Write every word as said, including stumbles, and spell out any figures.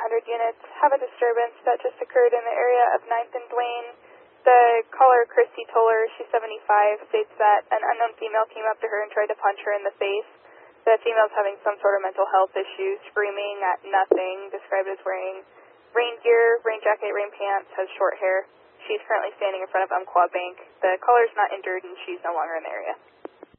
hundred units have a disturbance that just occurred in the area of ninth and Duane. The caller, Christy Toller, she's seventy-five, states that an unknown female came up to her and tried to punch her in the face. The female's having some sort of mental health issues, screaming at nothing, described as wearing rain gear, rain jacket, rain pants, has short hair. She's currently standing in front of Umpqua Bank. The caller's not injured and she's no longer in the area.